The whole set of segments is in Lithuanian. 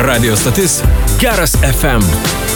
Radio stotis Geras FM.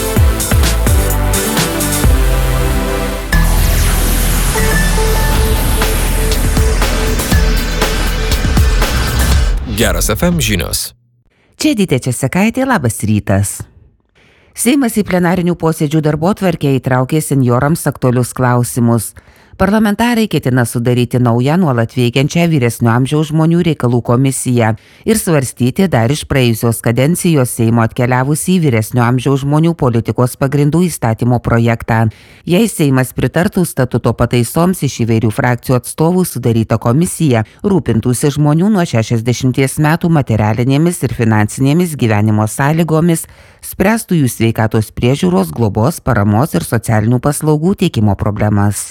Geras FM žinios. Čia Edita Česakaitė, labas rytas. Seimas į plenarinių posėdžių darbotvarkę įtraukė senjorams aktualius klausimus. Parlamentarai ketina sudaryti naują nuolat veikiančią vyresnio amžiaus žmonių reikalų komisiją ir svarstyti dar iš praėjusios kadencijos Seimo atkeliavusį vyresnio amžiaus žmonių politikos pagrindų įstatymo projektą. Jei Seimas pritartų statuto pataisoms, iš įvairių frakcijų atstovų sudaryta komisija rūpintųsi žmonių nuo 60 metų materialinėmis ir finansinėmis gyvenimo sąlygomis, spręstų jų sveikatos priežiūros, globos, paramos ir socialinių paslaugų teikimo problemas.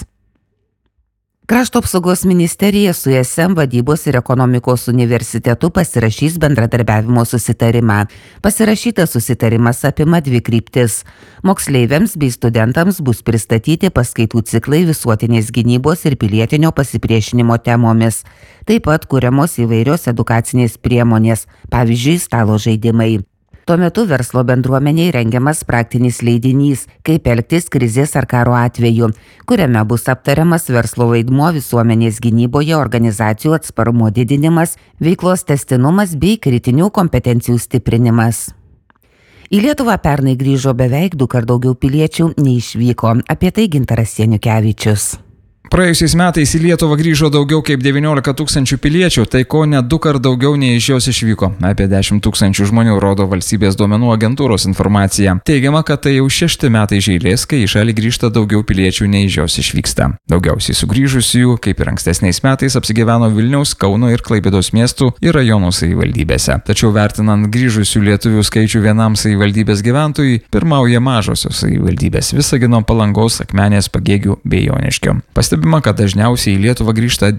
Krašto apsaugos ministerija su SM vadybos ir ekonomikos universitetu pasirašys bendradarbiavimo susitarimą. Pasirašytas susitarimas apima dvi kryptis. Moksleiviams bei studentams bus pristatyti paskaitų ciklai visuotinės gynybos ir pilietinio pasipriešinimo temomis. Taip pat kuriamos įvairios edukacinės priemonės, pavyzdžiui, stalo žaidimai. Tuo metu verslo bendruomeniai rengiamas praktinis leidinys, kaip elgtis krizės ar karo atveju, kuriame bus aptariamas verslo vaidmuo visuomenės gynyboje, organizacijų atsparumo didinimas, veiklos tęstinumas bei kritinių kompetencijų stiprinimas. Į Lietuvą pernai grįžo beveik 2 kart daugiau piliečių nei išvyko. Apie tai Gintaras Janiukevičius. Praėjusiais metais į Lietuvą grįžo daugiau kaip 19 tūkstančių piliečių, tai ko net 2 kart daugiau nei iš jos išvyko. Apie 10 tūkstančių žmonių rodo valstybės duomenų agentūros informacija. Teigiama, kad tai jau 6 metai iš eilės, kai į šalį grįžta daugiau piliečių nei iš jos išvyksta. Daugiausiai sugrįžusiųjų, kaip ir ankstesniais metais, apsigyveno Vilniaus, Kauno ir Klaipėdos miestų ir rajonų savivaldybėse. Tačiau vertinant grįžusių lietuvių skaičių vienam savivaldybės gyventojui, pirmauja mažosios savivaldybės Visagino, Palangos, Akmenės, Pagėgių bei Joniškio. Pastebima, kad dažniausiai į Lietuvą grįžta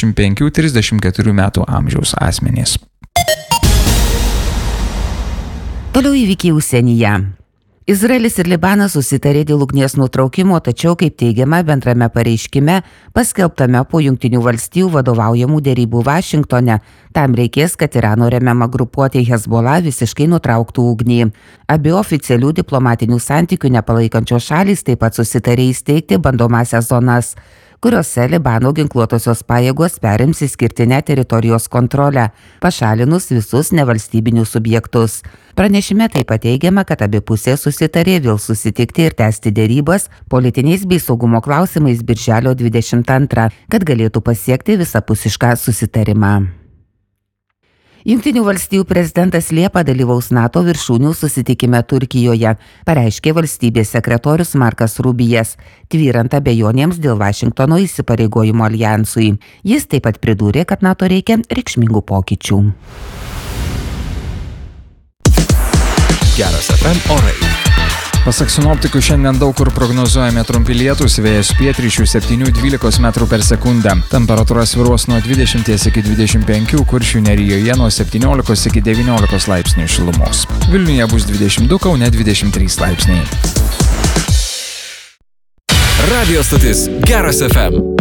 25-34 metų amžiaus asmenys. Toliau įvykiai užsienyje. Izraelis ir Libanas susitarė dėl ugnies nutraukimo, tačiau, kaip teigiama bendrame pareiškime, paskelbtame po Jungtinių valstijų vadovaujamų derybų Vašingtone, tam reikės, kad Irano remiama grupuotė Hezbollah visiškai nutrauktų ugnį. Abi oficialių diplomatinių santykių nepalaikančios šalys taip pat susitarė įsteigti bandomąsias zonas, kuriuose Libano ginkluotosios pajėgos perims išskirtinę teritorijos kontrolę, pašalinus visus nevalstybinius subjektus. Pranešime taip pat teigiama, kad abi pusės susitarė vėl susitikti ir tęsti derybas politiniais bei saugumo klausimais birželio 22, kad galėtų pasiekti visapusišką susitarimą. Jungtinių valstijų prezidentas Liepą dalyvaus NATO viršūnių susitikime Turkijoje, pareiškė valstybės sekretorius Markas Rubijas, tvyrant abejonėms dėl Vašingtono įsipareigojimo aljansui. Jis taip pat pridūrė, kad NATO reikia reikšmingų pokyčių. Geras FM orai. Pasak sinoptikų, šiandien daug kur prognozuojame trumpi lietūs, vėjas pietryčių 7-12 metrų per sekundę. Temperatūra svyruos nuo 20 iki 25, Kuršių nerijoje nuo 17 iki 19 laipsnių šilumos. Vilniuje bus 22, Kaune 23 laipsniai. Radio stotis Geras FM.